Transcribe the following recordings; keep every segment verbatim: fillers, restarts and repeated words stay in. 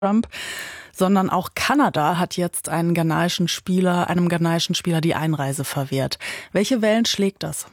Trump, sondern auch Kanada hat jetzt einen ghanaischen Spieler, einem ghanaischen Spieler die Einreise verwehrt. Welche Wellen schlägt das?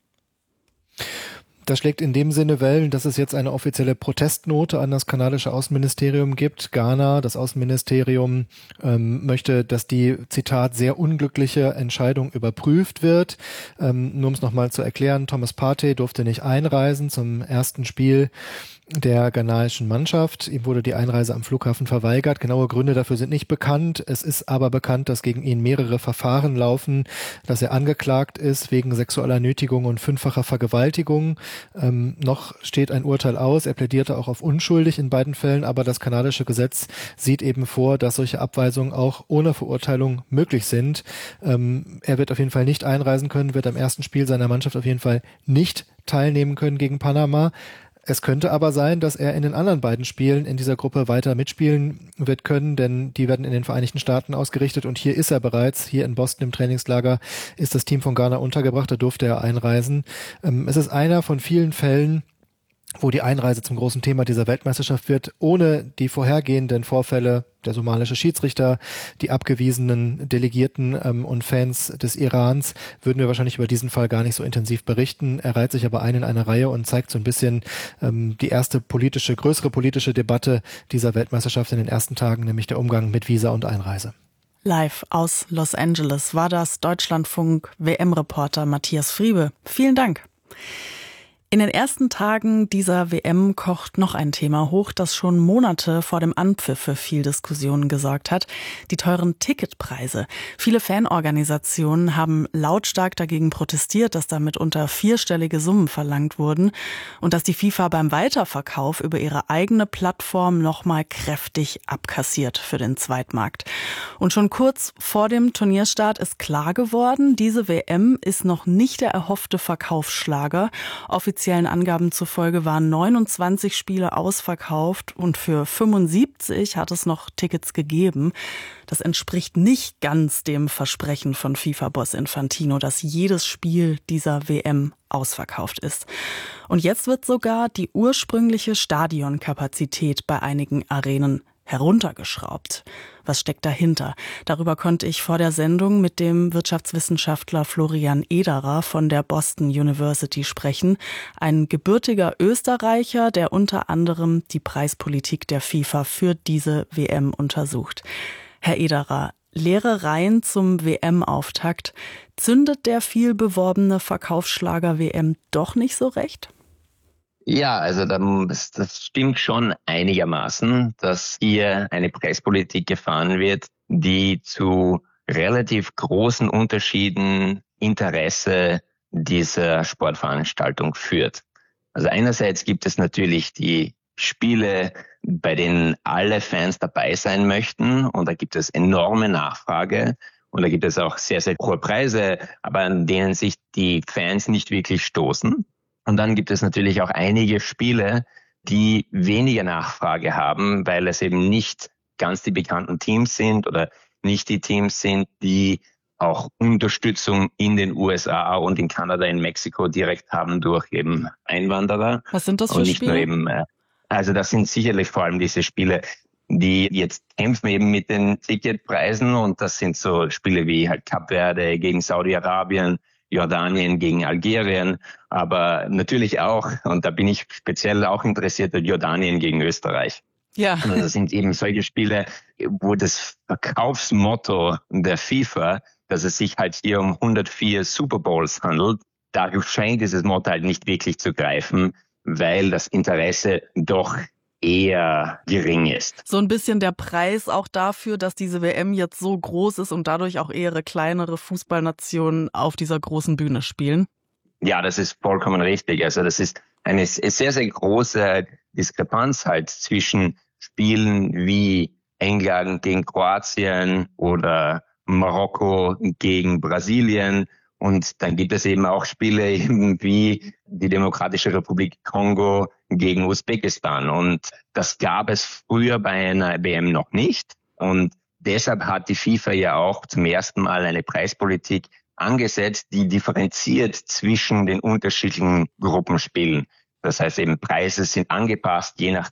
Das schlägt in dem Sinne Wellen, dass es jetzt eine offizielle Protestnote an das kanadische Außenministerium gibt. Ghana, das Außenministerium, ähm, möchte, dass die, Zitat, sehr unglückliche Entscheidung überprüft wird. Ähm, nur um es nochmal zu erklären, Thomas Partey durfte nicht einreisen zum ersten Spiel der ghanaischen Mannschaft. Ihm wurde die Einreise am Flughafen verweigert. Genaue Gründe dafür sind nicht bekannt. Es ist aber bekannt, dass gegen ihn mehrere Verfahren laufen, dass er angeklagt ist wegen sexueller Nötigung und fünffacher Vergewaltigung. Ähm, noch steht ein Urteil aus. Er plädierte auch auf unschuldig in beiden Fällen, aber das kanadische Gesetz sieht eben vor, dass solche Abweisungen auch ohne Verurteilung möglich sind. Ähm, er wird auf jeden Fall nicht einreisen können, wird am ersten Spiel seiner Mannschaft auf jeden Fall nicht teilnehmen können gegen Panama. Es könnte aber sein, dass er in den anderen beiden Spielen in dieser Gruppe weiter mitspielen wird können, denn die werden in den Vereinigten Staaten ausgerichtet und hier ist er bereits, hier in Boston im Trainingslager ist das Team von Ghana untergebracht, da durfte er einreisen. Es ist einer von vielen Fällen, wo die Einreise zum großen Thema dieser Weltmeisterschaft wird, ohne die vorhergehenden Vorfälle, der somalische Schiedsrichter, die abgewiesenen Delegierten ähm, und Fans des Irans, würden wir wahrscheinlich über diesen Fall gar nicht so intensiv berichten. Er reiht sich aber ein in eine Reihe und zeigt so ein bisschen ähm, die erste politische, größere politische Debatte dieser Weltmeisterschaft in den ersten Tagen, nämlich der Umgang mit Visa und Einreise. Live aus Los Angeles war das Deutschlandfunk-W M-Reporter Matthias Friebe. Vielen Dank. In den ersten Tagen dieser W M kocht noch ein Thema hoch, das schon Monate vor dem Anpfiff für viel Diskussionen gesorgt hat: die teuren Ticketpreise. Viele Fanorganisationen haben lautstark dagegen protestiert, dass damit unter vierstellige Summen verlangt wurden und dass die FIFA beim Weiterverkauf über ihre eigene Plattform nochmal kräftig abkassiert für den Zweitmarkt. Und schon kurz vor dem Turnierstart ist klar geworden, diese W M ist noch nicht der erhoffte Verkaufsschlager. Offiziellen Angaben zufolge waren neunundzwanzig Spiele ausverkauft und für fünfundsiebzig hat es noch Tickets gegeben. Das entspricht nicht ganz dem Versprechen von FIFA-Boss Infantino, dass jedes Spiel dieser W M ausverkauft ist. Und jetzt wird sogar die ursprüngliche Stadionkapazität bei einigen Arenen heruntergeschraubt. Was steckt dahinter? Darüber konnte ich vor der Sendung mit dem Wirtschaftswissenschaftler Florian Ederer von der Boston University sprechen. Ein gebürtiger Österreicher, der unter anderem die Preispolitik der FIFA für diese W M untersucht. Herr Ederer, leere Reihen zum W M-Auftakt. Zündet der viel beworbene Verkaufsschlager W M doch nicht so recht? Ja, also das, das stimmt schon einigermaßen, dass hier eine Preispolitik gefahren wird, die zu relativ großen Unterschieden Interesse dieser Sportveranstaltung führt. Also einerseits gibt es natürlich die Spiele, bei denen alle Fans dabei sein möchten, und da gibt es enorme Nachfrage. Und da gibt es auch sehr, sehr hohe Preise, aber an denen sich die Fans nicht wirklich stoßen. Und dann gibt es natürlich auch einige Spiele, die weniger Nachfrage haben, weil es eben nicht ganz die bekannten Teams sind oder nicht die Teams sind, die auch Unterstützung in den U S A und in Kanada, in Mexiko direkt haben durch eben Einwanderer. Was sind das für und nicht Spiele? Nur eben, also das sind sicherlich vor allem diese Spiele, die jetzt kämpfen eben mit den Ticketpreisen, und das sind so Spiele wie halt Kap Verde gegen Saudi-Arabien, Jordanien gegen Algerien, aber natürlich auch, und da bin ich speziell auch interessiert, Jordanien gegen Österreich. Ja. Also das sind eben solche Spiele, wo das Verkaufsmotto der FIFA, dass es sich halt hier um hundertvier Super Bowls handelt, da scheint dieses Motto halt nicht wirklich zu greifen, weil das Interesse doch eher gering ist. So ein bisschen der Preis auch dafür, dass diese W M jetzt so groß ist und dadurch auch eher kleinere Fußballnationen auf dieser großen Bühne spielen? Ja, das ist vollkommen richtig. Also das ist eine sehr, sehr große Diskrepanz halt zwischen Spielen wie England gegen Kroatien oder Marokko gegen Brasilien. Und dann gibt es eben auch Spiele eben wie die Demokratische Republik Kongo gegen Usbekistan. Und das gab es früher bei einer W M noch nicht. Und deshalb hat die FIFA ja auch zum ersten Mal eine Preispolitik angesetzt, die differenziert zwischen den unterschiedlichen Gruppenspielen. Das heißt eben, Preise sind angepasst, je nachdem,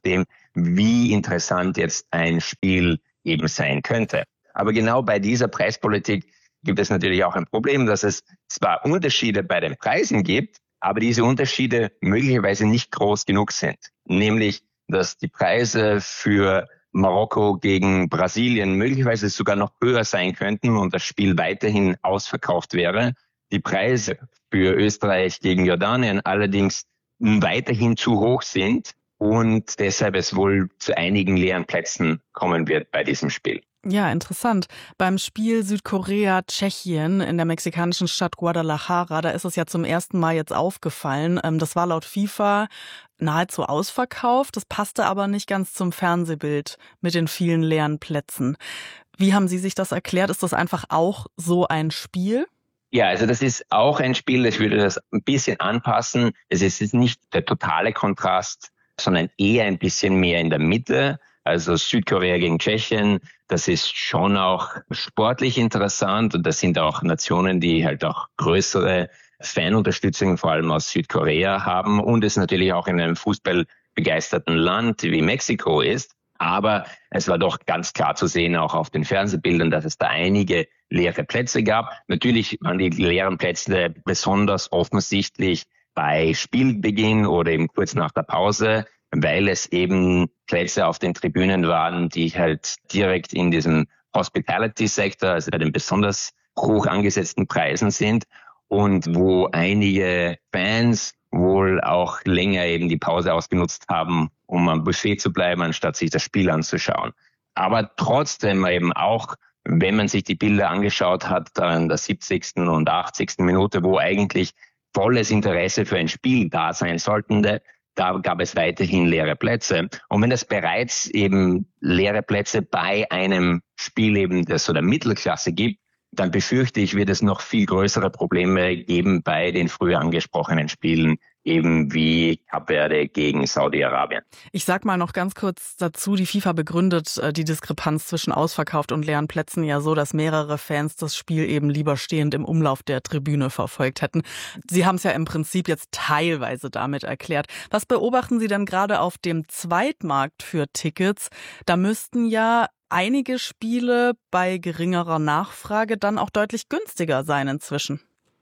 wie interessant jetzt ein Spiel eben sein könnte. Aber genau bei dieser Preispolitik gibt es natürlich auch ein Problem, dass es zwar Unterschiede bei den Preisen gibt, aber diese Unterschiede möglicherweise nicht groß genug sind. Nämlich, dass die Preise für Marokko gegen Brasilien möglicherweise sogar noch höher sein könnten und das Spiel weiterhin ausverkauft wäre. Die Preise für Österreich gegen Jordanien allerdings weiterhin zu hoch sind und deshalb es wohl zu einigen leeren Plätzen kommen wird bei diesem Spiel. Ja, interessant. Beim Spiel Südkorea-Tschechien in der mexikanischen Stadt Guadalajara, da ist es ja zum ersten Mal jetzt aufgefallen. Das war laut FIFA nahezu ausverkauft. Das passte aber nicht ganz zum Fernsehbild mit den vielen leeren Plätzen. Wie haben Sie sich das erklärt? Ist das einfach auch so ein Spiel? Ja, also das ist auch ein Spiel, ich würde das ein bisschen anpassen. Es ist nicht der totale Kontrast, sondern eher ein bisschen mehr in der Mitte. Also Südkorea gegen Tschechien, das ist schon auch sportlich interessant und das sind auch Nationen, die halt auch größere Fanunterstützung vor allem aus Südkorea haben und es natürlich auch in einem fußballbegeisterten Land wie Mexiko ist. Aber es war doch ganz klar zu sehen, auch auf den Fernsehbildern, dass es da einige leere Plätze gab. Natürlich waren die leeren Plätze besonders offensichtlich bei Spielbeginn oder eben kurz nach der Pause, weil es eben Plätze auf den Tribünen waren, die halt direkt in diesem Hospitality-Sektor, also bei den besonders hoch angesetzten Preisen sind und wo einige Fans wohl auch länger eben die Pause ausgenutzt haben, um am Buffet zu bleiben, anstatt sich das Spiel anzuschauen. Aber trotzdem eben auch, wenn man sich die Bilder angeschaut hat, in der siebzigsten und achtzigsten Minute, wo eigentlich volles Interesse für ein Spiel da sein sollte, da gab es weiterhin leere Plätze. Und wenn es bereits eben leere Plätze bei einem Spiel eben der so der Mittelklasse gibt, dann befürchte ich, wird es noch viel größere Probleme geben bei den früher angesprochenen Spielen, eben wie Kap Verde gegen Saudi-Arabien. Ich sag mal noch ganz kurz dazu, die FIFA begründet äh, die Diskrepanz zwischen ausverkauft und leeren Plätzen ja so, dass mehrere Fans das Spiel eben lieber stehend im Umlauf der Tribüne verfolgt hätten. Sie haben es ja im Prinzip jetzt teilweise damit erklärt. Was beobachten Sie denn gerade auf dem Zweitmarkt für Tickets? Da müssten ja einige Spiele bei geringerer Nachfrage dann auch deutlich günstiger sein inzwischen.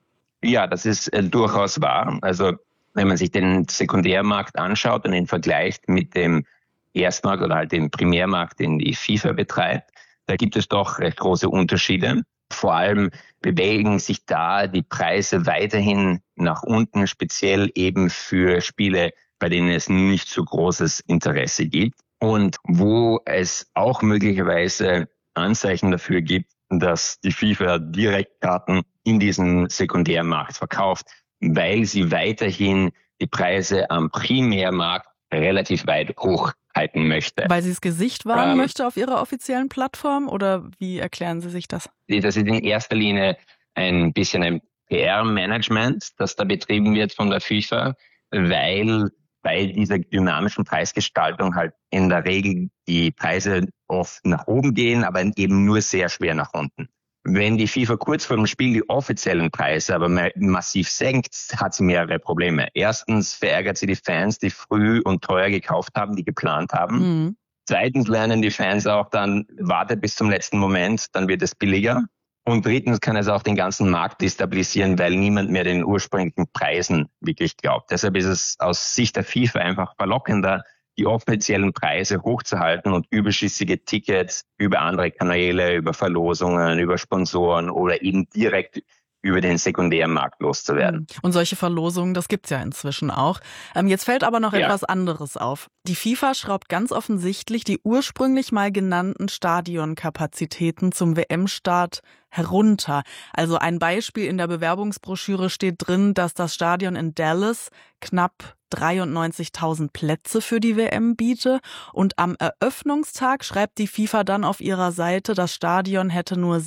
Ja, das ist äh, durchaus wahr. Also wenn man sich den Sekundärmarkt anschaut und ihn vergleicht mit dem Erstmarkt oder halt dem Primärmarkt, den die FIFA betreibt, da gibt es doch recht große Unterschiede. Vor allem bewegen sich da die Preise weiterhin nach unten, speziell eben für Spiele, bei denen es nicht so großes Interesse gibt. Und wo es auch möglicherweise Anzeichen dafür gibt, dass die FIFA Direktkarten in diesen Sekundärmarkt verkauft, weil sie weiterhin die Preise am Primärmarkt relativ weit hochhalten möchte. Weil sie das Gesicht wahren ähm, möchte auf ihrer offiziellen Plattform oder wie erklären Sie sich das? Das ist in erster Linie ein bisschen ein P R-Management, das da betrieben wird von der FIFA, weil bei dieser dynamischen Preisgestaltung halt in der Regel die Preise oft nach oben gehen, aber eben nur sehr schwer nach unten. Wenn die FIFA kurz vor dem Spiel die offiziellen Preise aber massiv senkt, hat sie mehrere Probleme. Erstens verärgert sie die Fans, die früh und teuer gekauft haben, die geplant haben. Mhm. Zweitens lernen die Fans auch dann, wartet bis zum letzten Moment, dann wird es billiger. Und drittens kann es auch den ganzen Markt destabilisieren, weil niemand mehr den ursprünglichen Preisen wirklich glaubt. Deshalb ist es aus Sicht der FIFA einfach verlockender, die offiziellen Preise hochzuhalten und überschüssige Tickets über andere Kanäle, über Verlosungen, über Sponsoren oder eben direkt über den Sekundärmarkt loszuwerden. Und solche Verlosungen, das gibt's ja inzwischen auch. Ähm, jetzt fällt aber noch ja. etwas anderes auf. Die FIFA schraubt ganz offensichtlich die ursprünglich mal genannten Stadionkapazitäten zum W M-Start herunter. Also ein Beispiel in der Bewerbungsbroschüre steht drin, dass das Stadion in Dallas knapp dreiundneunzigtausend Plätze für die W M biete. Und am Eröffnungstag schreibt die FIFA dann auf ihrer Seite, das Stadion hätte nur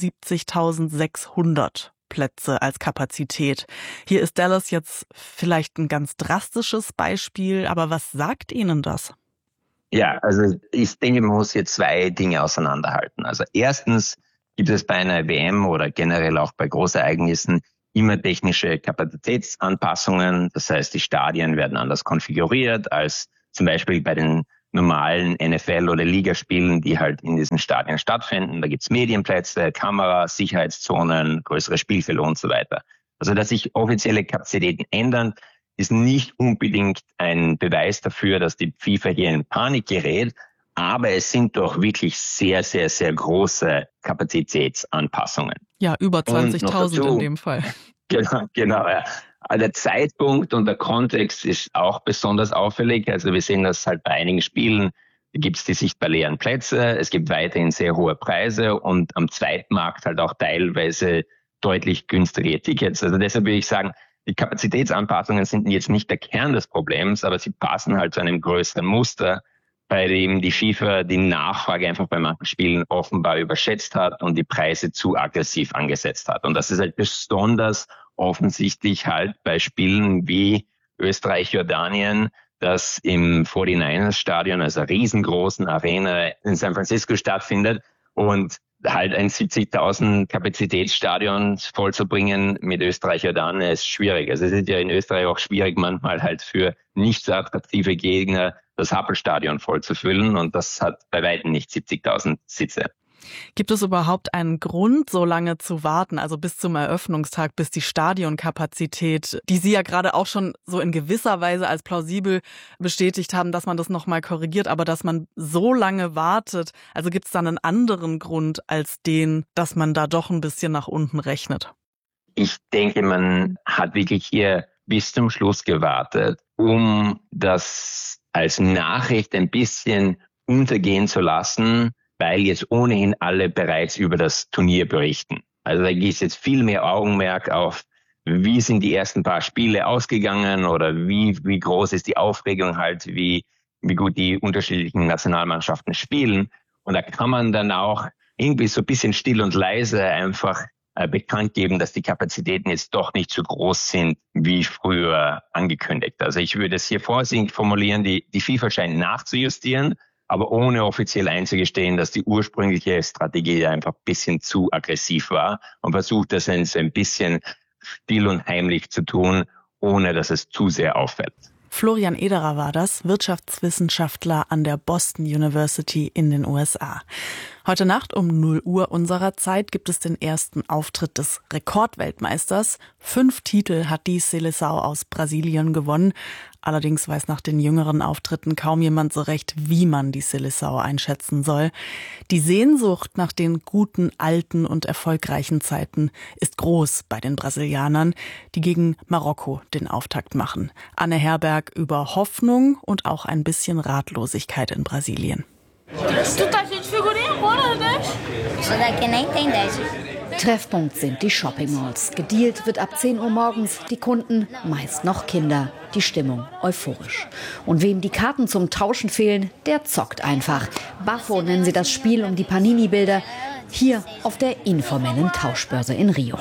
siebzigtausendsechshundert Plätze als Kapazität. Hier ist Dallas jetzt vielleicht ein ganz drastisches Beispiel, aber was sagt Ihnen das? Ja, also ich denke, man muss hier zwei Dinge auseinanderhalten. Also erstens gibt es bei einer W M oder generell auch bei Großereignissen immer technische Kapazitätsanpassungen. Das heißt, die Stadien werden anders konfiguriert als zum Beispiel bei den normalen N F L- oder Ligaspielen, die halt in diesen Stadien stattfinden. Da gibt's Medienplätze, Kameras, Sicherheitszonen, größere Spielfelder und so weiter. Also dass sich offizielle Kapazitäten ändern, ist nicht unbedingt ein Beweis dafür, dass die FIFA hier in Panik gerät, aber es sind doch wirklich sehr, sehr, sehr große Kapazitätsanpassungen. Ja, über zwanzigtausend in dem Fall. Genau, genau, ja. Der Zeitpunkt und der Kontext ist auch besonders auffällig. Also wir sehen das halt bei einigen Spielen, da gibt es die sichtbar leeren Plätze, es gibt weiterhin sehr hohe Preise und am Zweitmarkt halt auch teilweise deutlich günstige Tickets. Also deshalb würde ich sagen, die Kapazitätsanpassungen sind jetzt nicht der Kern des Problems, aber sie passen halt zu einem größeren Muster, bei dem die FIFA die Nachfrage einfach bei manchen Spielen offenbar überschätzt hat und die Preise zu aggressiv angesetzt hat. Und das ist halt besonders offensichtlich halt bei Spielen wie Österreich-Jordanien, das im forty-niners-Stadion, also einer riesengroßen Arena in San Francisco stattfindet und halt ein siebzigtausend Kapazitätsstadion vollzubringen mit Österreich-Jordanien ist schwierig. Also es ist ja in Österreich auch schwierig, manchmal halt für nicht so attraktive Gegner das Happelstadion vollzufüllen und das hat bei weitem nicht siebzigtausend Sitze. Gibt es überhaupt einen Grund, so lange zu warten, also bis zum Eröffnungstag, bis die Stadionkapazität, die Sie ja gerade auch schon so in gewisser Weise als plausibel bestätigt haben, dass man das nochmal korrigiert, aber dass man so lange wartet, also gibt es dann einen anderen Grund als den, dass man da doch ein bisschen nach unten rechnet? Ich denke, man hat wirklich hier bis zum Schluss gewartet, um das als Nachricht ein bisschen untergehen zu lassen, weil jetzt ohnehin alle bereits über das Turnier berichten. Also da ist jetzt viel mehr Augenmerk auf, wie sind die ersten paar Spiele ausgegangen oder wie wie groß ist die Aufregung halt, wie wie gut die unterschiedlichen Nationalmannschaften spielen. Und da kann man dann auch irgendwie so ein bisschen still und leise einfach äh, bekannt geben, dass die Kapazitäten jetzt doch nicht so groß sind wie früher angekündigt. Also ich würde es hier vorsichtig formulieren, die, die FIFA scheint nachzujustieren, aber ohne offiziell einzugestehen, dass die ursprüngliche Strategie einfach ein bisschen zu aggressiv war und versucht, das ein bisschen still und heimlich zu tun, ohne dass es zu sehr auffällt. Florian Ederer war das, Wirtschaftswissenschaftler an der Boston University in den U S A. Heute Nacht um null Uhr unserer Zeit gibt es den ersten Auftritt des Rekordweltmeisters. Fünf Titel hat die Seleção aus Brasilien gewonnen. Allerdings weiß nach den jüngeren Auftritten kaum jemand so recht, wie man die Seleção einschätzen soll. Die Sehnsucht nach den guten, alten und erfolgreichen Zeiten ist groß bei den Brasilianern, die gegen Marokko den Auftakt machen. Anne Herberg über Hoffnung und auch ein bisschen Ratlosigkeit in Brasilien. Tu tá cheio de figurinha, bora, né? Isso daqui nem tem dez. Treffpunkt sind die Shopping-Malls. Gedealt wird ab zehn Uhr morgens, die Kunden meist noch Kinder. Die Stimmung euphorisch. Und wem die Karten zum Tauschen fehlen, der zockt einfach. Bafo nennen sie das Spiel um die Panini-Bilder. Hier auf der informellen Tauschbörse in Rio.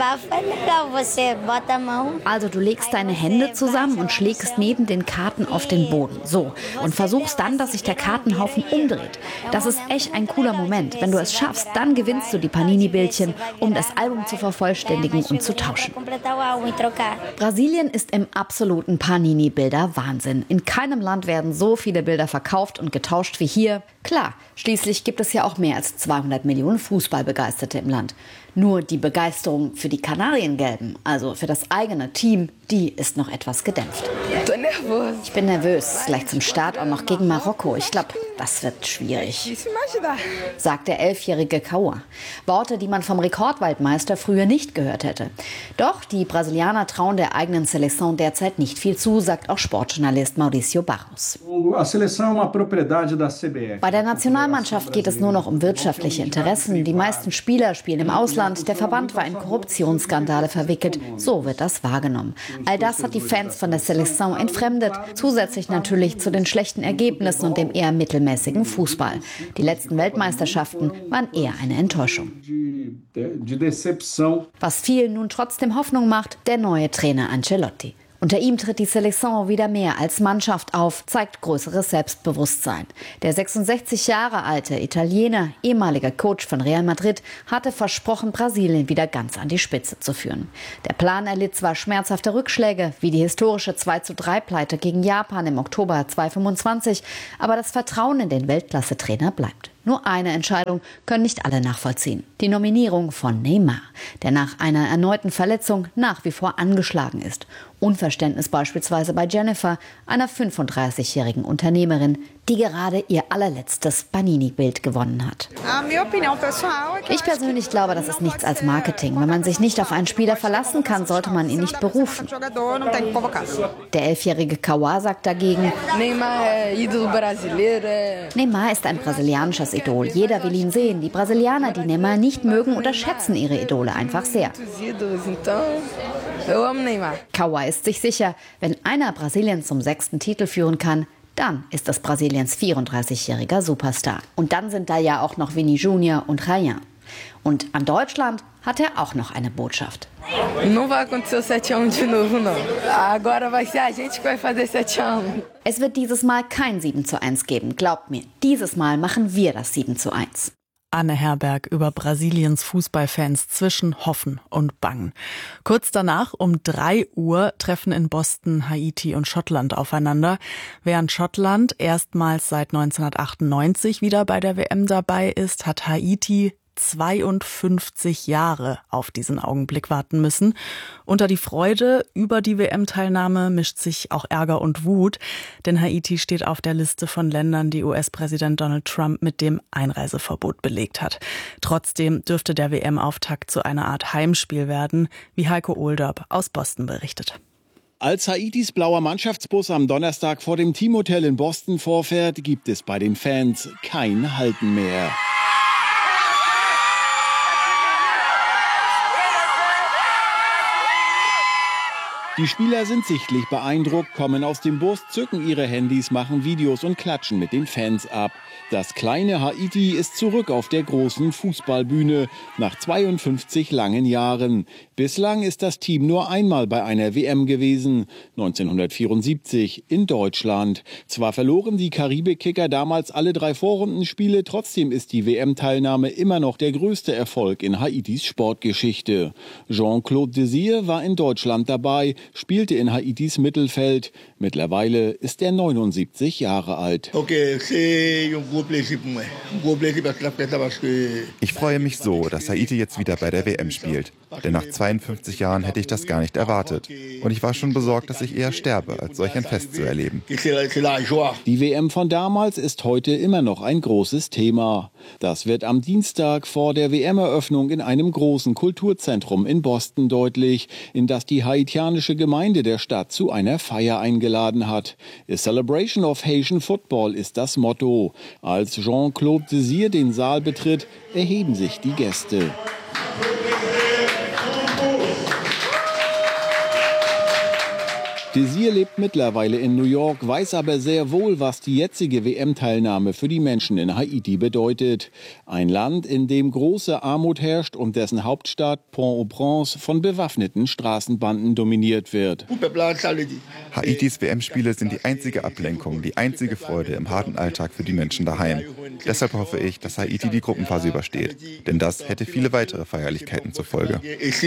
Also du legst deine Hände zusammen und schlägst neben den Karten auf den Boden. So. Und versuchst dann, dass sich der Kartenhaufen umdreht. Das ist echt ein cooler Moment. Wenn du es schaffst, dann gewinnst du die Panini-Bildchen, um das Album zu vervollständigen und zu tauschen. Brasilien ist im absoluten Panini-Bilder-Wahnsinn. In keinem Land werden so viele Bilder verkauft und getauscht wie hier. Klar, schließlich gibt es ja auch mehr als zweihundert Millionen Fußballbegeisterte im Land. Nur die Begeisterung für die Kanariengelben, also für das eigene Team, die ist noch etwas gedämpft. Ich bin nervös, gleich zum Start auch noch gegen Marokko. Ich glaube, das wird schwierig, sagt der elfjährige Kaua. Worte, die man vom Rekordweltmeister früher nicht gehört hätte. Doch die Brasilianer trauen der eigenen Seleção derzeit nicht viel zu, sagt auch Sportjournalist Mauricio Barros. Bei der Nationalmannschaft geht es nur noch um wirtschaftliche Interessen. Die meisten Spieler spielen im Ausland. Der Verband war in Korruptionsskandale verwickelt. So wird das wahrgenommen. All das hat die Fans von der Seleção entfremdet. Zusätzlich natürlich zu den schlechten Ergebnissen und dem eher mittelmäßigen Fußball. Die letzten Weltmeisterschaften waren eher eine Enttäuschung. Was vielen nun trotzdem Hoffnung macht, der neue Trainer Ancelotti. Unter ihm tritt die Sélection wieder mehr als Mannschaft auf, zeigt größeres Selbstbewusstsein. Der sechsundsechzig Jahre alte Italiener, ehemaliger Coach von Real Madrid, hatte versprochen, Brasilien wieder ganz an die Spitze zu führen. Der Plan erlitt zwar schmerzhafte Rückschläge, wie die historische zwei zu drei Pleite gegen Japan im Oktober zweitausendfünfundzwanzig, aber das Vertrauen in den Weltklasse-Trainer bleibt. Nur eine Entscheidung können nicht alle nachvollziehen. Die Nominierung von Neymar, der nach einer erneuten Verletzung nach wie vor angeschlagen ist. Unverständnis beispielsweise bei Jennifer, einer fünfunddreißigjährigen Unternehmerin, die gerade ihr allerletztes Panini-Bild gewonnen hat. Ich persönlich glaube, das ist nichts als Marketing. Wenn man sich nicht auf einen Spieler verlassen kann, sollte man ihn nicht berufen. Der elfjährige Kawhi sagt dagegen, Neymar ist ein brasilianisches Idol. Jeder will ihn sehen. Die Brasilianer, die Neymar nicht mögen, unterschätzen ihre Idole einfach sehr. Kawhi ist sich sicher, wenn einer Brasilien zum sechsten Titel führen kann, dann ist das Brasiliens vierunddreißigjähriger Superstar. Und dann sind da ja auch noch Vini Junior und Rayan. Und an Deutschland hat er auch noch eine Botschaft. Es wird dieses Mal kein sieben zu eins geben, glaubt mir. Dieses Mal machen wir das sieben zu eins. Anne Herberg über Brasiliens Fußballfans zwischen Hoffen und Bangen. Kurz danach um drei Uhr treffen in Boston Haiti und Schottland aufeinander. Während Schottland erstmals seit neunzehnhundertachtundneunzig wieder bei der W M dabei ist, hat Haiti zweiundfünfzig Jahre auf diesen Augenblick warten müssen. Unter die Freude über die W M-Teilnahme mischt sich auch Ärger und Wut, denn Haiti steht auf der Liste von Ländern, die U S-Präsident Donald Trump mit dem Einreiseverbot belegt hat. Trotzdem dürfte der W M-Auftakt zu einer Art Heimspiel werden, wie Heiko Ohlderb aus Boston berichtet. Als Haitis blauer Mannschaftsbus am Donnerstag vor dem Teamhotel in Boston vorfährt, gibt es bei den Fans kein Halten mehr. Die Spieler sind sichtlich beeindruckt, kommen aus dem Bus, zücken ihre Handys, machen Videos und klatschen mit den Fans ab. Das kleine Haiti ist zurück auf der großen Fußballbühne nach zweiundfünfzig langen Jahren. Bislang ist das Team nur einmal bei einer W M gewesen, neunzehnhundertvierundsiebzig in Deutschland. Zwar verloren die Karibik-Kicker damals alle drei Vorrundenspiele, trotzdem ist die W M-Teilnahme immer noch der größte Erfolg in Haitis Sportgeschichte. Jean-Claude Désir war in Deutschland dabei, spielte in Haitis Mittelfeld. Mittlerweile ist er neunundsiebzig Jahre alt. Ich freue mich so, dass Haiti jetzt wieder bei der W M spielt. Denn nach zweiundfünfzig Jahren hätte ich das gar nicht erwartet. Und ich war schon besorgt, dass ich eher sterbe, als solch ein Fest zu erleben. Die W M von damals ist heute immer noch ein großes Thema. Das wird am Dienstag vor der W M-Eröffnung in einem großen Kulturzentrum in Boston deutlich, in das die haitianische Gemeinde der Stadt zu einer Feier eingeladen hat. A Celebration of Haitian Football ist das Motto. Als Jean-Claude Désir den Saal betritt, erheben sich die Gäste. Désir lebt mittlerweile in New York, weiß aber sehr wohl, was die jetzige W M-Teilnahme für die Menschen in Haiti bedeutet. Ein Land, in dem große Armut herrscht und dessen Hauptstadt Port-au-Prince von bewaffneten Straßenbanden dominiert wird. Haitis W M-Spiele sind die einzige Ablenkung, die einzige Freude im harten Alltag für die Menschen daheim. Deshalb hoffe ich, dass Haiti die Gruppenphase übersteht. Denn das hätte viele weitere Feierlichkeiten zur Folge.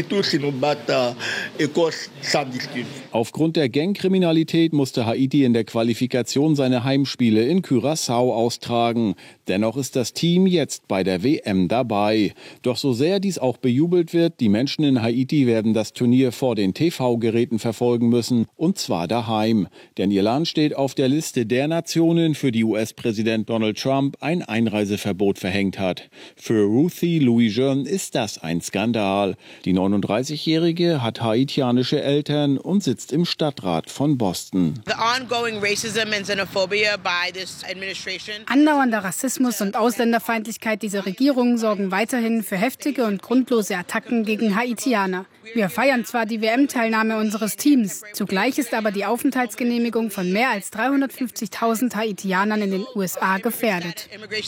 Aufgrund der Gangkriminalität musste Haiti in der Qualifikation seine Heimspiele in Curaçao austragen. Dennoch ist das Team jetzt bei der W M dabei. Doch so sehr dies auch bejubelt wird, die Menschen in Haiti werden das Turnier vor den T V-Geräten verfolgen müssen, und zwar daheim. Denn ihr Land steht auf der Liste der Nationen, für die U S-Präsident Donald Trump ein Einreiseverbot verhängt hat. Für Ruthie Louis-Jeune ist das ein Skandal. Die neununddreißigjährige hat haitianische Eltern und sitzt im Stadtrat von Boston. Andauernder Rassismus und Ausländerfeindlichkeit dieser Regierung sorgen weiterhin für heftige und grundlose Attacken gegen Haitianer. Wir feiern zwar die W M-Teilnahme unseres Teams, zugleich ist aber die Aufenthaltsgenehmigung von mehr als dreihundertfünfzigtausend Haitianern in den U S A gefährdet.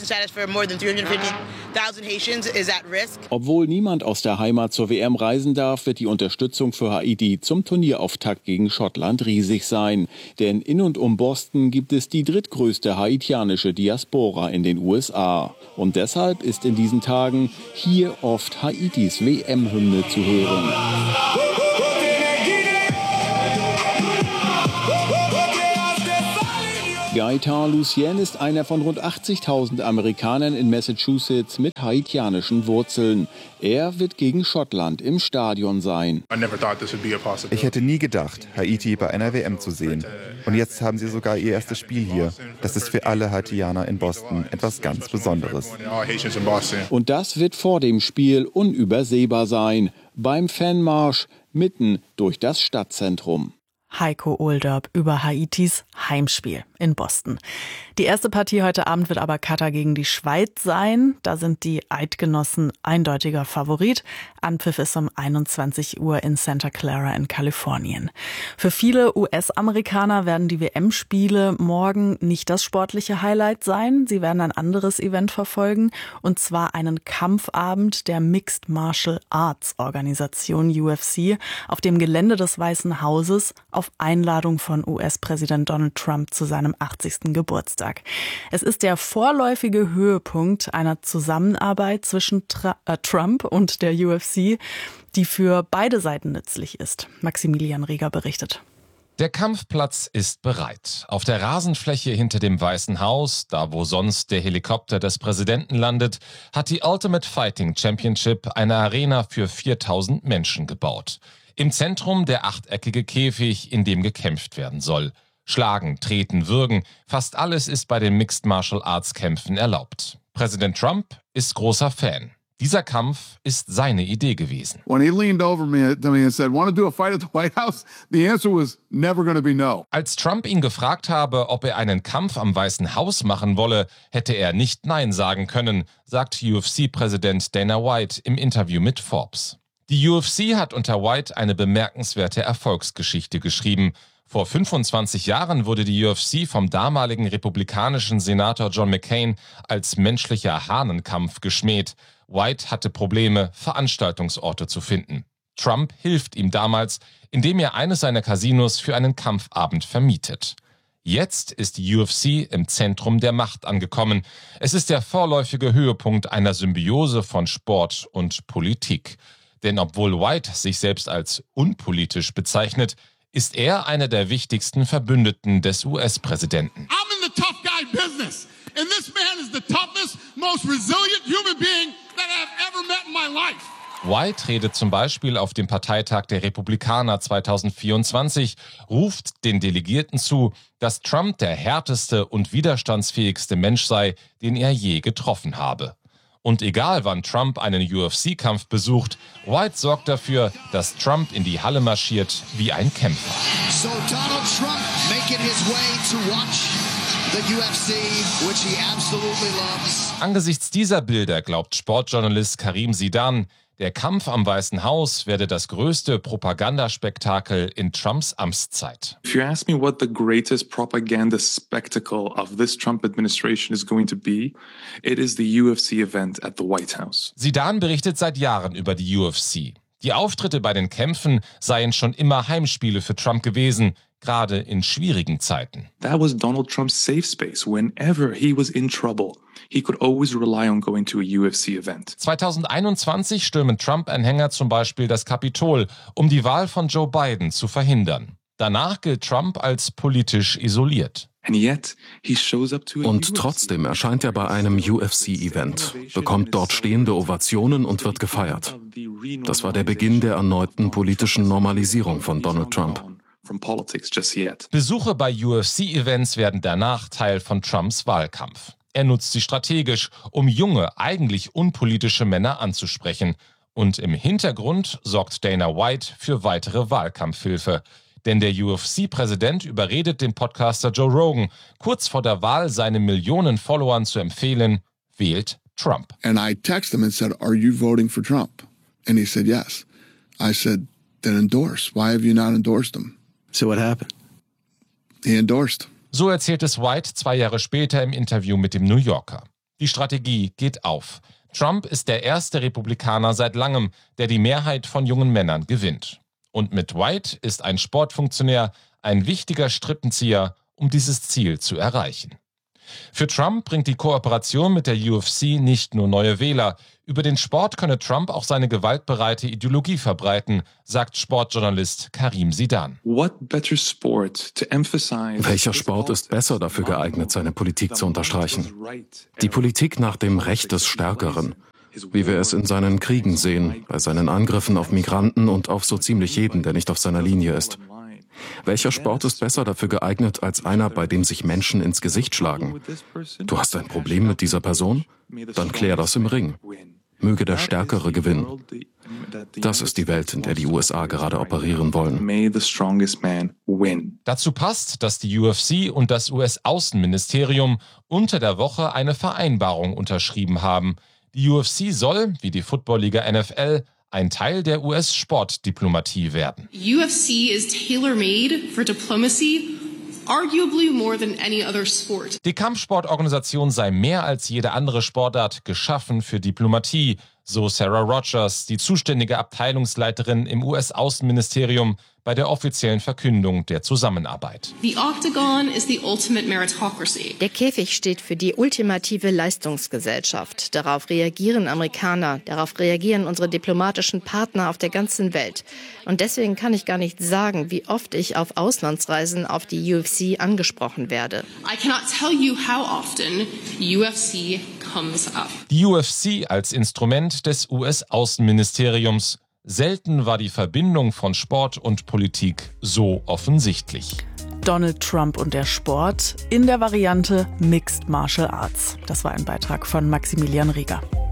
Obwohl niemand aus der Heimat zur W M reisen darf, wird die Unterstützung für Haiti zum Turnierauftakt gegen Schottland riesig sein. Denn in und um Boston gibt es die drittgrößte haitianische Diaspora in den U S A. Und deshalb ist in diesen Tagen hier oft Haitis W M-Hymne zu hören. Gaëtan Lucien ist einer von rund achtzigtausend Amerikanern in Massachusetts mit haitianischen Wurzeln. Er wird gegen Schottland im Stadion sein. Ich hätte nie gedacht, Haiti bei einer W M zu sehen. Und jetzt haben sie sogar ihr erstes Spiel hier. Das ist für alle Haitianer in Boston etwas ganz Besonderes. Und das wird vor dem Spiel unübersehbar sein. Beim Fanmarsch mitten durch das Stadtzentrum. Heiko Ohlderb über Haitis Heimspiel in Boston. Die erste Partie heute Abend wird aber Katar gegen die Schweiz sein. Da sind die Eidgenossen eindeutiger Favorit. Anpfiff ist um einundzwanzig Uhr in Santa Clara in Kalifornien. Für viele U S-Amerikaner werden die W M-Spiele morgen nicht das sportliche Highlight sein. Sie werden ein anderes Event verfolgen, und zwar einen Kampfabend der Mixed Martial Arts Organisation U F C auf dem Gelände des Weißen Hauses auf Einladung von U S-Präsident Donald Trump zu seinem achtzigsten Geburtstag. Es ist der vorläufige Höhepunkt einer Zusammenarbeit zwischen Tra- äh, Trump und der U F C, die für beide Seiten nützlich ist. Maximilian Rieger berichtet. Der Kampfplatz ist bereit. Auf der Rasenfläche hinter dem Weißen Haus, da wo sonst der Helikopter des Präsidenten landet, hat die Ultimate Fighting Championship eine Arena für viertausend Menschen gebaut. Im Zentrum der achteckige Käfig, in dem gekämpft werden soll. Schlagen, treten, würgen, fast alles ist bei den Mixed Martial Arts Kämpfen erlaubt. Präsident Trump ist großer Fan. Dieser Kampf ist seine Idee gewesen. When he leaned over me to me and said, "Want to do a fight at the White House?" The answer was never going to be no. Als Trump ihn gefragt habe, ob er einen Kampf am Weißen Haus machen wolle, hätte er nicht Nein sagen können, sagt U F C-Präsident Dana White im Interview mit Forbes. Die U F C hat unter White eine bemerkenswerte Erfolgsgeschichte geschrieben. Vor fünfundzwanzig Jahren wurde die U F C vom damaligen republikanischen Senator John McCain als menschlicher Hahnenkampf geschmäht. White hatte Probleme, Veranstaltungsorte zu finden. Trump hilft ihm damals, indem er eines seiner Casinos für einen Kampfabend vermietet. Jetzt ist die U F C im Zentrum der Macht angekommen. Es ist der vorläufige Höhepunkt einer Symbiose von Sport und Politik. Denn obwohl White sich selbst als unpolitisch bezeichnet, ist er einer der wichtigsten Verbündeten des U S-Präsidenten. I'm in the tough guy business. And this man is the toughest, most resilient human being that I've ever met in my life. White redet zum Beispiel auf dem Parteitag der Republikaner zweitausendvierundzwanzig, ruft den Delegierten zu, dass Trump der härteste und widerstandsfähigste Mensch sei, den er je getroffen habe. Und egal wann Trump einen U F C-Kampf besucht, White sorgt dafür, dass Trump in die Halle marschiert wie ein Kämpfer. So Donald Trump making his way to watch the U F C, which he absolutely loves. Angesichts dieser Bilder glaubt Sportjournalist Karim Zidan, der Kampf am Weißen Haus werde das größte Propagandaspektakel in Trumps Amtszeit. If you ask me what the greatest propaganda spectacle of this Trump administration is going to be, it is the U F C event at the White House. Zidan berichtet seit Jahren über die U F C. Die Auftritte bei den Kämpfen seien schon immer Heimspiele für Trump gewesen, gerade in schwierigen Zeiten. That was Donald Trump's safe space. Whenever he was in trouble, he could always rely on going to a U F C event. zweitausendeinundzwanzig stürmen Trump-Anhänger zum Beispiel das Kapitol, um die Wahl von Joe Biden zu verhindern. Danach gilt Trump als politisch isoliert. Und trotzdem erscheint er bei einem U F C-Event, bekommt dort stehende Ovationen und wird gefeiert. Das war der Beginn der erneuten politischen Normalisierung von Donald Trump. Besuche bei U F C-Events werden danach Teil von Trumps Wahlkampf. Er nutzt sie strategisch, um junge, eigentlich unpolitische Männer anzusprechen. Und im Hintergrund sorgt Dana White für weitere Wahlkampfhilfe. Denn der U F C-Präsident überredet den Podcaster Joe Rogan, kurz vor der Wahl seinen Millionen Followern zu empfehlen, wählt Trump. And I texted him and said, "Are you voting for Trump?" And he said, "Yes." I said, then endorse. Why have you not endorsed him? So what happened? He endorsed. So erzählt es White zwei Jahre später im Interview mit dem New Yorker. Die Strategie geht auf. Trump ist der erste Republikaner seit langem, der die Mehrheit von jungen Männern gewinnt. Und mit White ist ein Sportfunktionär ein wichtiger Strippenzieher, um dieses Ziel zu erreichen. Für Trump bringt die Kooperation mit der U F C nicht nur neue Wähler. Über den Sport könne Trump auch seine gewaltbereite Ideologie verbreiten, sagt Sportjournalist Karim Sidan. Welcher Sport ist besser dafür geeignet, seine Politik zu unterstreichen? Die Politik nach dem Recht des Stärkeren. Wie wir es in seinen Kriegen sehen, bei seinen Angriffen auf Migranten und auf so ziemlich jeden, der nicht auf seiner Linie ist. Welcher Sport ist besser dafür geeignet als einer, bei dem sich Menschen ins Gesicht schlagen? Du hast ein Problem mit dieser Person? Dann klär das im Ring. Möge der Stärkere gewinnen. Das ist die Welt, in der die U S A gerade operieren wollen. Dazu passt, dass die U F C und das U S-Außenministerium unter der Woche eine Vereinbarung unterschrieben haben. Die U F C soll, wie die Football-Liga N F L, ein Teil der U S-Sportdiplomatie werden. U F C is tailor-made for diplomacy, arguably more than any other sport. Die Kampfsportorganisation sei mehr als jede andere Sportart geschaffen für Diplomatie, so Sarah Rogers, die zuständige Abteilungsleiterin im U S-Außenministerium, bei der offiziellen Verkündung der Zusammenarbeit. The Octagon is the ultimate meritocracy. Der Käfig steht für die ultimative Leistungsgesellschaft. Darauf reagieren Amerikaner, darauf reagieren unsere diplomatischen Partner auf der ganzen Welt. Und deswegen kann ich gar nicht sagen, wie oft ich auf Auslandsreisen auf die U F C angesprochen werde. I cannot tell you how often U F C comes up. Die U F C als Instrument des U S-Außenministeriums. Selten war die Verbindung von Sport und Politik so offensichtlich. Donald Trump und der Sport in der Variante Mixed Martial Arts. Das war ein Beitrag von Maximilian Rieger.